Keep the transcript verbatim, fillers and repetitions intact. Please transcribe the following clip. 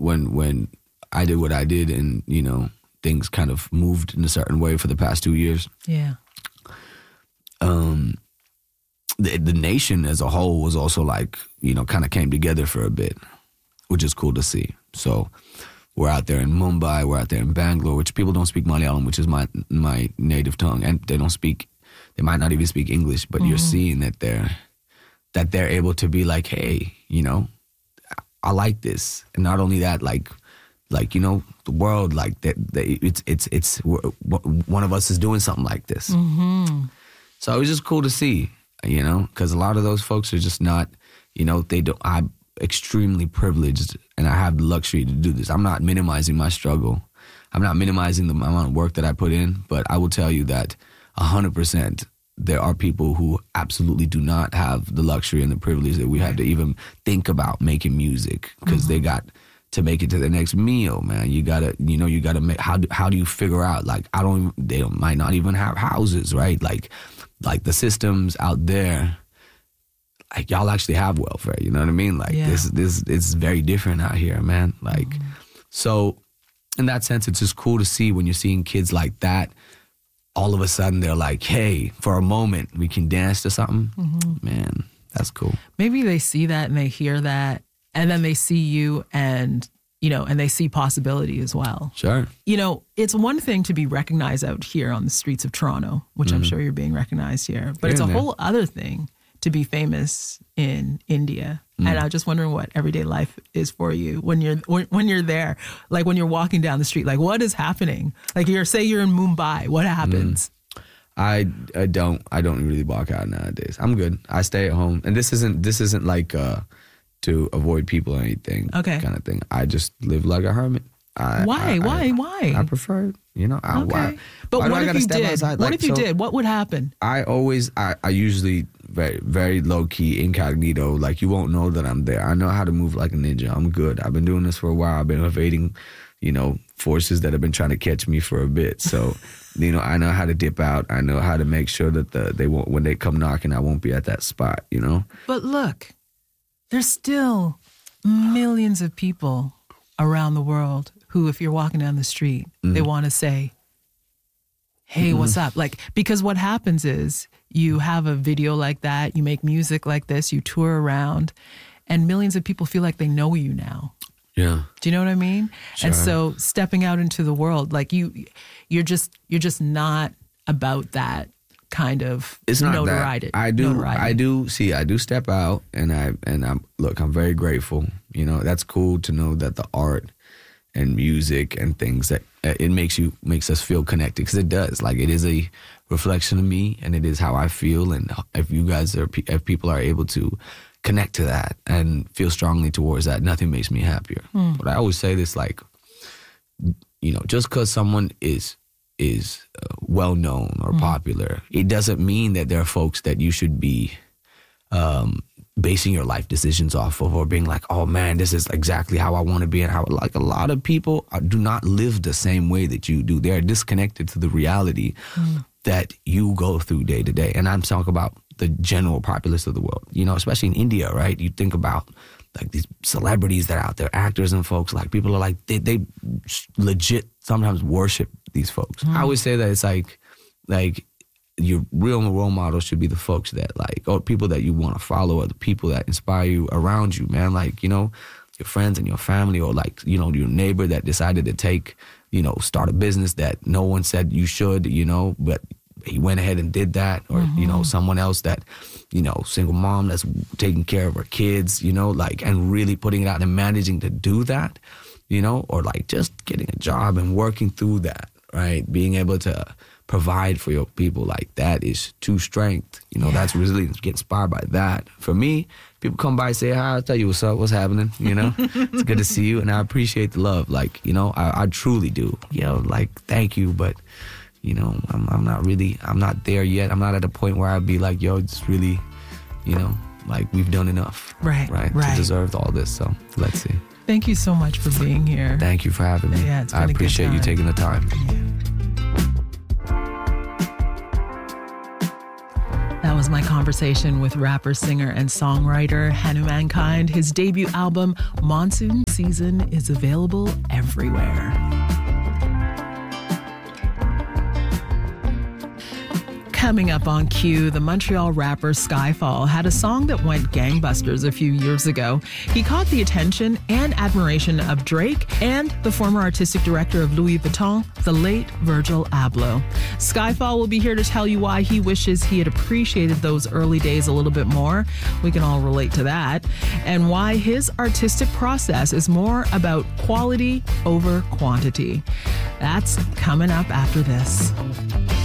when when I did what I did, and you know things kind of moved in a certain way for the past two years. Yeah. Um, the the nation as a whole was also like you know kind of came together for a bit, which is cool to see. So we're out there in Mumbai, we're out there in Bangalore, which people don't speak Malayalam, which is my my native tongue, and they don't speak. They might not even speak English, but mm-hmm. you're seeing that they're that they're able to be like, hey, you know, I like this, and not only that, like, like you know, the world, like that, it's it's it's one of us is doing something like this. Mm-hmm. So it was just cool to see, you know, because a lot of those folks are just not, you know, they don't. I'm extremely privileged, and I have the luxury to do this. I'm not minimizing my struggle. I'm not minimizing the amount of work that I put in, but I will tell you that one hundred percent there are people who absolutely do not have the luxury and the privilege that we have to even think about making music, because mm-hmm. they got to make it to the next meal, man. You gotta, you know, you gotta make, how do, how do you figure out, like, I don't, they might not even have houses, right? Like, like the systems out there, like y'all actually have welfare, you know what I mean? Like yeah. this, this, it's very different out here, man. Like, mm-hmm. so in that sense, it's just cool to see when you're seeing kids like that, all of a sudden they're like, hey, for a moment we can dance to something. Mm-hmm. Man, that's cool. Maybe they see that and they hear that, and then they see you and, you know, and they see possibility as well. Sure. You know, it's one thing to be recognized out here on the streets of Toronto, which mm-hmm. I'm sure you're being recognized here, but here it's a there. whole other thing to be famous in India. Mm. And I'm just wondering what everyday life is for you when you're when, when you're there, like when you're walking down the street, like what is happening? Like you're say you're in Mumbai, what happens? Mm. I I don't I don't really walk out nowadays. I'm good. I stay at home, and this isn't this isn't like uh, to avoid people or anything. Okay. Kind of thing. I just live like a hermit. I, why? I, why? I, why? I prefer it. You know. I, okay. Why, but why what do I if you did? Outside? What like, if you so did? What would happen? I always I, I usually very very low key incognito. Like you won't know that I'm there. I know how to move like a ninja. I'm good. I've been doing this for a while. I've been evading, you know, forces that have been trying to catch me for a bit. So, you know, I know how to dip out. I know how to make sure that the they won't when they come knocking, I won't be at that spot. You know. But look, there's still millions of people around the world who, if you're walking down the street, mm-hmm. they want to say, hey, mm-hmm. what's up? Like, because what happens is you have a video like that, you make music like this, you tour around, and millions of people feel like they know you now. Yeah. Do you know what I mean? Sure. And so stepping out into the world, like you, you're just, you're just not about that kind of it's not notoriety. That. I do, notoriety. I do see, I do step out, and I, and I'm, look, I'm very grateful. You know, that's cool to know that the art and music and things that it makes you, makes us feel connected, because it does. Like it is a reflection of me, and it is how I feel. And if you guys are, if people are able to connect to that and feel strongly towards that, nothing makes me happier. Mm. But I always say this, like, you know, just because someone is is uh, well known or mm. popular, it doesn't mean that there are folks that you should be um, basing your life decisions off of, or being like, oh man, this is exactly how I want to be, and how, like, a lot of people are, do not live the same way that you do. They're disconnected to the reality mm. that you go through day to day. And I'm talking about the general populace of the world, you know, especially in India, right? You think about like these celebrities that are out there, actors and folks, like people are like, they, they legit sometimes worship these folks. Mm. I always say that it's like, like your real role models should be the folks that like, or people that you want to follow, or the people that inspire you around you, man. Like, you know, your friends and your family, or like, you know, your neighbor that decided to take, you know, start a business that no one said you should, you know, but he went ahead and did that. Or, mm-hmm. you know, someone else that, you know, single mom that's taking care of her kids, you know, like, and really putting it out and managing to do that, you know, or like just getting a job and working through that, right? Being able to provide for your people, like that is true strength. You know, yeah. That's resilience. Get inspired by that. For me, people come by and say hi, I'll tell you what's up, what's happening, you know? It's good to see you, and I appreciate the love. Like, you know, I, I truly do. You know, like, thank you, but, you know, I'm, I'm not really, I'm not there yet. I'm not at a point where I'd be like, yo, it's really, you know, like we've done enough. Right, right. right. To deserve all this, so let's see. Thank you so much for being here. Thank you for having me. Yeah, it's been I appreciate a good time. you taking the time. Yeah. That was my conversation. conversation with rapper, singer, and songwriter Hanumankind. His debut album, Monsoon Season, is available everywhere. Coming up on Q, the Montreal rapper Skyfall had a song that went gangbusters a few years ago. He caught the attention and admiration of Drake and the former artistic director of Louis Vuitton, the late Virgil Abloh. Skyfall will be here to tell you why he wishes he had appreciated those early days a little bit more. We can all relate to that. And why his artistic process is more about quality over quantity. That's coming up after this.